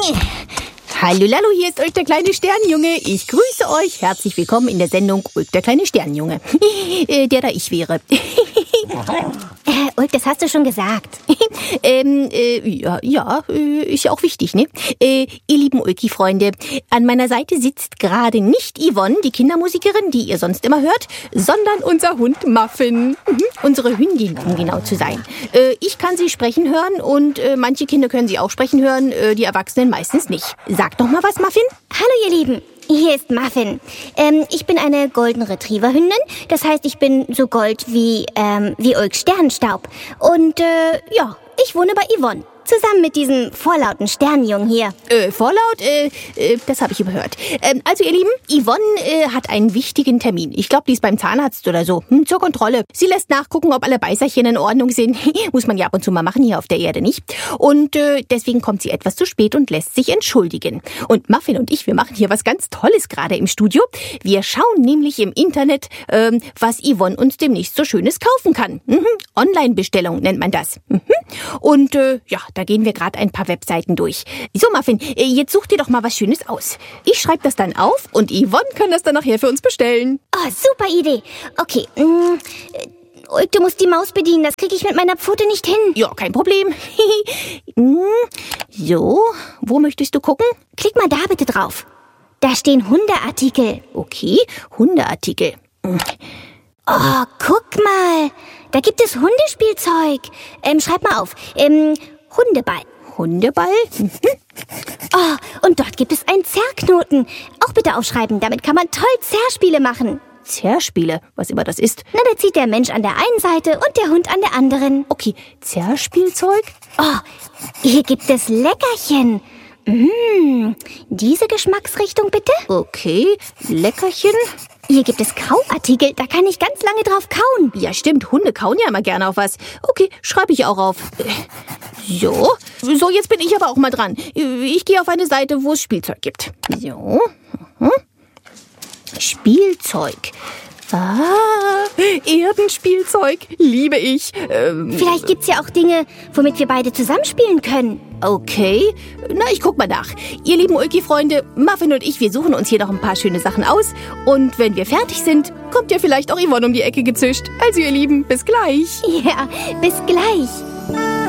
Hallo, Lalo, hier ist Ulk, der kleine Sternenjunge. Ich grüße euch. Herzlich willkommen in der Sendung Ulk, der kleine Sternenjunge. Der da ich wäre. Ulk, das hast du schon gesagt. Ist ja auch wichtig, ne? Ihr lieben Ulki-Freunde, an meiner Seite sitzt gerade nicht Yvonne, die Kindermusikerin, die ihr sonst immer hört, sondern unser Hund Muffin. Unsere Hündin, um genau zu sein. Ich kann sie sprechen hören und manche Kinder können sie auch sprechen hören, die Erwachsenen meistens nicht. Sag doch mal was, Muffin. Hallo, ihr Lieben. Hier ist Muffin. Ich bin eine Golden Retriever Hündin. Das heißt, ich bin so gold wie Ulks Sternenstaub. Und ich wohne bei Yvonne. Zusammen mit diesem vorlauten Sternenjungen hier. Vorlaut? Das habe ich überhört. Also ihr Lieben, Yvonne hat einen wichtigen Termin. Ich glaube, die ist beim Zahnarzt oder so. Zur Kontrolle. Sie lässt nachgucken, ob alle Beißerchen in Ordnung sind. Muss man ja ab und zu mal machen, hier auf der Erde nicht. Und deswegen kommt sie etwas zu spät und lässt sich entschuldigen. Und Muffin und ich, wir machen hier was ganz Tolles gerade im Studio. Wir schauen nämlich im Internet, was Yvonne uns demnächst so Schönes kaufen kann. Online-Bestellung nennt man das. Und da gehen wir gerade ein paar Webseiten durch. So, Muffin, jetzt such dir doch mal was Schönes aus. Ich schreibe das dann auf und Yvonne kann das dann nachher für uns bestellen. Oh, super Idee. Okay, Ulk, du musst die Maus bedienen. Das kriege ich mit meiner Pfote nicht hin. Ja, kein Problem. So, wo möchtest du gucken? Klick mal da bitte drauf. Da stehen Hundeartikel. Okay, Hundeartikel. Oh, guck mal. Da gibt es Hundespielzeug. Schreib mal auf. Hundeball. Hundeball? Oh, und dort gibt es einen Zerrknoten. Auch bitte aufschreiben. Damit kann man toll Zerrspiele machen. Zerrspiele? Was immer das ist. Na, da zieht der Mensch an der einen Seite und der Hund an der anderen. Okay, Zerrspielzeug? Oh, hier gibt es Leckerchen. Diese Geschmacksrichtung bitte? Okay, Leckerchen. Hier gibt es Kauartikel, da kann ich ganz lange drauf kauen. Ja, stimmt, Hunde kauen ja immer gerne auf was. Okay, schreibe ich auch auf. So, jetzt bin ich aber auch mal dran. Ich gehe auf eine Seite, wo es Spielzeug gibt. So. Spielzeug. Erdenspielzeug. Liebe ich. Vielleicht gibt's ja auch Dinge, womit wir beide zusammenspielen können. Okay. Na, ich guck mal nach. Ihr lieben Ulki-Freunde, Muffin und ich, wir suchen uns hier noch ein paar schöne Sachen aus. Und wenn wir fertig sind, kommt ja vielleicht auch Yvonne um die Ecke gezischt. Also ihr Lieben, bis gleich. Ja, bis gleich.